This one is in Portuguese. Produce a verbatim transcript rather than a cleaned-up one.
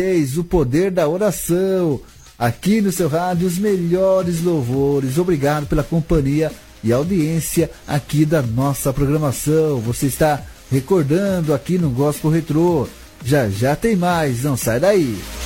o poder da oração. Aqui no seu rádio, os melhores louvores. Obrigado pela companhia e audiência aqui da nossa programação. Você está recordando aqui no Gospel Retrô. Já já tem mais, não sai daí.